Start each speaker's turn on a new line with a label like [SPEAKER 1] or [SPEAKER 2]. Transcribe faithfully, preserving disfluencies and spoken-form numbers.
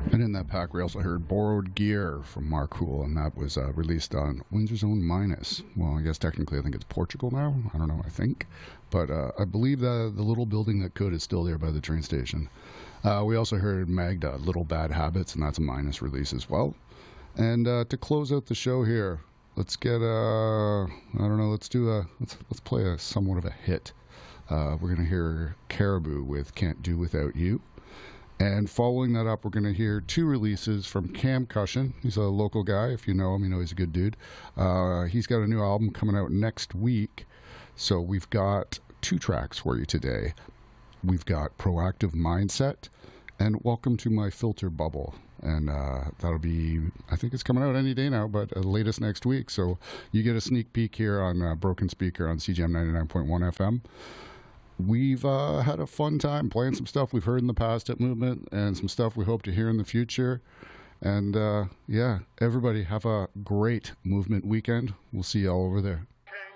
[SPEAKER 1] And in that pack, we also heard Borrowed Gear from Mark Hool, and that was uh, released on Windsor's Own Minus. Well, I guess technically I think it's Portugal now. I don't know, I think. But uh, I believe the, the little building that could is still there by the train station. Uh, we also heard Magda, Little Bad Habits, and that's a Minus release as well. And uh, to close out the show here, let's get a, I don't know, let's do a, let's, let's play a somewhat of a hit. Uh, we're going to hear Caribou with Can't Do Without You. And following that up, we're going to hear two releases from Cam Cushion. He's a local guy. If you know him, you know he's a good dude. Uh, he's got a new album coming out next week. So we've got two tracks for you today. We've got Proactive Mindset and Welcome to My Filter Bubble. And uh, that'll be, I think it's coming out any day now, but uh, latest next week. So you get a sneak peek here on uh, Broken Speaker on C G M ninety-nine point one F M. We've uh, had a fun time playing some stuff we've heard in the past at Movement and some stuff we hope to hear in the future. And uh, yeah, everybody have a great Movement weekend. We'll see you all over there.